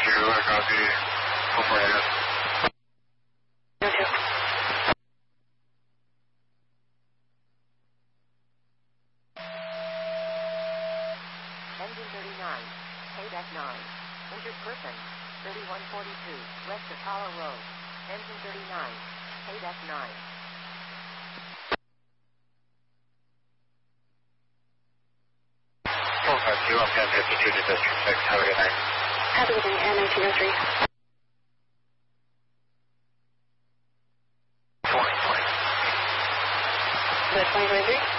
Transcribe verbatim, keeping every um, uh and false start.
two, I copy. Hopefully it is. Okay. Engine thirty-nine, Payback nine. Injured person, thirty-one forty-two, West Apollo Road. Engine thirty-nine, Payback nine. four five two, I'm ten fifty-two to District six. Have a good night. Have a good day, Air nineteen oh three. twenty twenty. The twenty twenty-three?